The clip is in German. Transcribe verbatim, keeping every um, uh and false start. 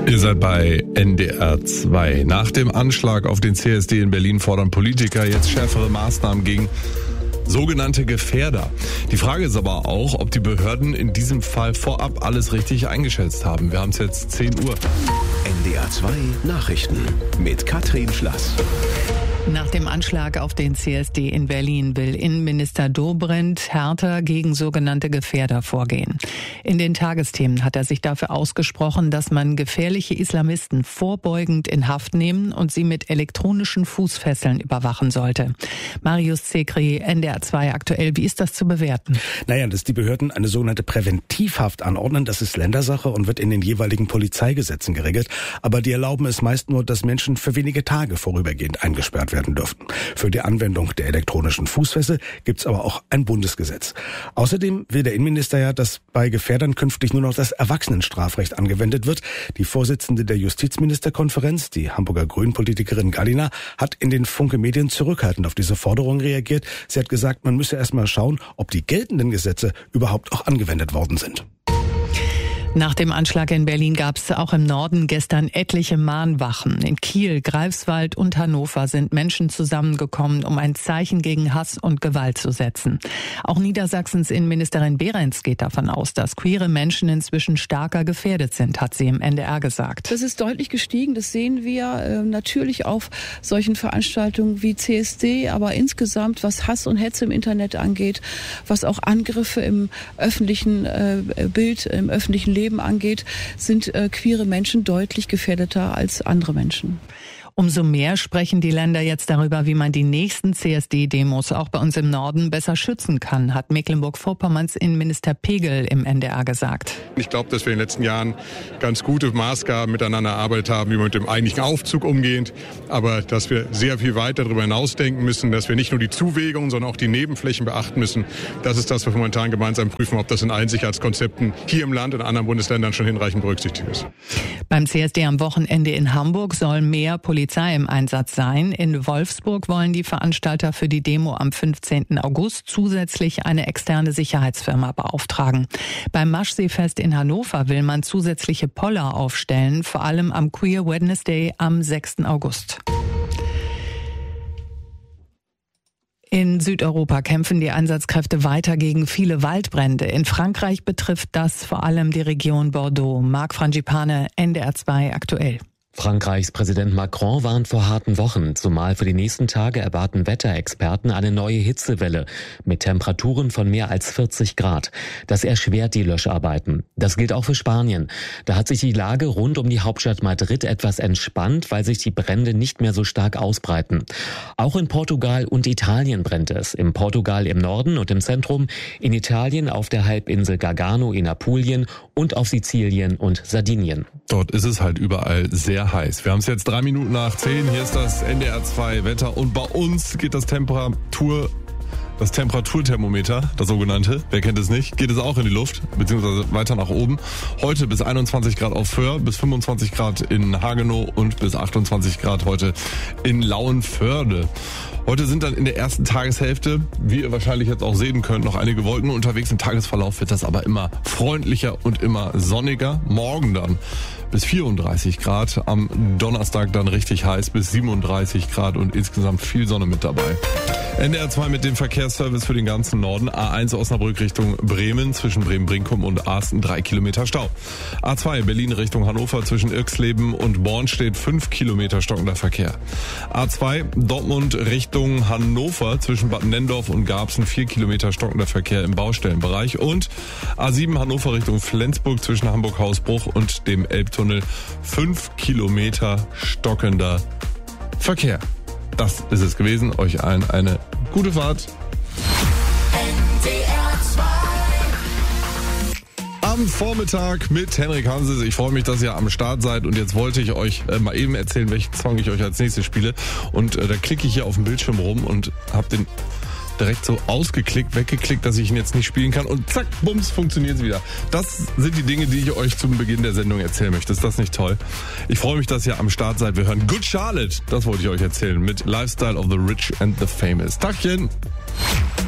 Ihr seid bei N D R zwei. Nach dem Anschlag auf den C S D in Berlin fordern Politiker jetzt schärfere Maßnahmen gegen sogenannte Gefährder. Die Frage ist aber auch, ob die Behörden in diesem Fall vorab alles richtig eingeschätzt haben. Wir haben es jetzt zehn Uhr. N D R zwei Nachrichten mit Katrin Schlass. Nach dem Anschlag auf den C S D in Berlin will Innenminister Dobrindt härter gegen sogenannte Gefährder vorgehen. In den Tagesthemen hat er sich dafür ausgesprochen, dass man gefährliche Islamisten vorbeugend in Haft nehmen und sie mit elektronischen Fußfesseln überwachen sollte. Marius Zekri, N D R zwei aktuell, wie ist das zu bewerten? Naja, dass die Behörden eine sogenannte Präventivhaft anordnen, das ist Ländersache und wird in den jeweiligen Polizeigesetzen geregelt. Aber die erlauben es meist nur, dass Menschen für wenige Tage vorübergehend eingesperrt werden dürfen. Für die Anwendung der elektronischen Fußfessel gibt's aber auch ein Bundesgesetz. Außerdem will der Innenminister ja, dass bei Gefährdern künftig nur noch das Erwachsenenstrafrecht angewendet wird. Die Vorsitzende der Justizministerkonferenz, die Hamburger Grünen-Politikerin Gallina, hat in den Funke-Medien zurückhaltend auf diese Forderung reagiert. Sie hat gesagt, man müsse erst mal schauen, ob die geltenden Gesetze überhaupt auch angewendet worden sind. Nach dem Anschlag in Berlin gab es auch im Norden gestern etliche Mahnwachen. In Kiel, Greifswald und Hannover sind Menschen zusammengekommen, um ein Zeichen gegen Hass und Gewalt zu setzen. Auch Niedersachsens Innenministerin Behrens geht davon aus, dass queere Menschen inzwischen stärker gefährdet sind, hat sie im N D R gesagt. Das ist deutlich gestiegen, das sehen wir äh, natürlich auf solchen Veranstaltungen wie C S D, aber insgesamt, was Hass und Hetze im Internet angeht, was auch Angriffe im öffentlichen äh, Bild, im öffentlichen Leben Leben angeht, sind äh, queere Menschen deutlich gefährdeter als andere Menschen. Umso mehr sprechen die Länder jetzt darüber, wie man die nächsten C S D-Demos auch bei uns im Norden besser schützen kann, hat Mecklenburg-Vorpommerns Innenminister Pegel im N D R gesagt. Ich glaube, dass wir in den letzten Jahren ganz gute Maßgaben miteinander erarbeitet haben, wie wir mit dem eigentlichen Aufzug umgehen. Aber dass wir sehr viel weiter darüber hinausdenken müssen, dass wir nicht nur die Zuwägungen, sondern auch die Nebenflächen beachten müssen. Das ist das, was wir momentan gemeinsam prüfen, ob das in allen Sicherheitskonzepten hier im Land und in anderen Bundesländern schon hinreichend berücksichtigt ist. Beim C S D am Wochenende in Hamburg soll mehr Polizei im Einsatz sein. In Wolfsburg wollen die Veranstalter für die Demo am fünfzehnten August zusätzlich eine externe Sicherheitsfirma beauftragen. Beim Maschseefest in Hannover will man zusätzliche Poller aufstellen, vor allem am Queer Wednesday am sechsten August. In Südeuropa kämpfen die Einsatzkräfte weiter gegen viele Waldbrände. In Frankreich betrifft das vor allem die Region Bordeaux. Marc Frangipane, N D R zwei aktuell. Frankreichs Präsident Macron warnt vor harten Wochen. Zumal für die nächsten Tage erwarten Wetterexperten eine neue Hitzewelle mit Temperaturen von mehr als vierzig Grad. Das erschwert die Löscharbeiten. Das gilt auch für Spanien. Da hat sich die Lage rund um die Hauptstadt Madrid etwas entspannt, weil sich die Brände nicht mehr so stark ausbreiten. Auch in Portugal und Italien brennt es. In Portugal im Norden und im Zentrum, in Italien auf der Halbinsel Gargano in Apulien und auf Sizilien und Sardinien. Dort ist es halt überall sehr heiß. Wir haben es jetzt drei Minuten nach zehn. Hier ist das N D R zwei Wetter und bei uns geht das Temperatur, das Temperaturthermometer, das sogenannte, wer kennt es nicht, geht es auch in die Luft, beziehungsweise weiter nach oben. Heute bis einundzwanzig Grad auf Föhr, bis fünfundzwanzig Grad in Hagenow und bis achtundzwanzig Grad heute in Lauenförde. Heute sind dann in der ersten Tageshälfte, wie ihr wahrscheinlich jetzt auch sehen könnt, noch einige Wolken unterwegs. Im Tagesverlauf wird das aber immer freundlicher und immer sonniger. Morgen dann bis vierunddreißig Grad, am Donnerstag dann richtig heiß bis siebenunddreißig Grad und insgesamt viel Sonne mit dabei. N D R zwei mit dem Verkehrsservice für den ganzen Norden. A eins Osnabrück Richtung Bremen, zwischen Bremen-Brinkum und Asten drei Kilometer Stau. A zwei Berlin Richtung Hannover, zwischen Irxleben und Born steht fünf Kilometer stockender Verkehr. A zwei Dortmund Richtung Hannover, zwischen Bad Nendorf und Garbsen vier Kilometer stockender Verkehr im Baustellenbereich. Und A sieben Hannover Richtung Flensburg, zwischen Hamburg-Hausbruch und dem Elbtunnel fünf Kilometer stockender Verkehr. Das ist es gewesen. Euch allen eine gute Fahrt. N D R zwei. Am Vormittag mit Henrik Hanses. Ich freue mich, dass ihr am Start seid. Und jetzt wollte ich euch äh, mal eben erzählen, welchen Song ich euch als nächstes spiele. Und äh, da klicke ich hier auf dem Bildschirm rum und habe den direkt so ausgeklickt, weggeklickt, dass ich ihn jetzt nicht spielen kann. Und zack, bums, funktioniert es wieder. Das sind die Dinge, die ich euch zum Beginn der Sendung erzählen möchte. Ist das nicht toll? Ich freue mich, dass ihr am Start seid. Wir hören Good Charlotte. Das wollte ich euch erzählen mit Lifestyle of the Rich and the Famous. Tagchen!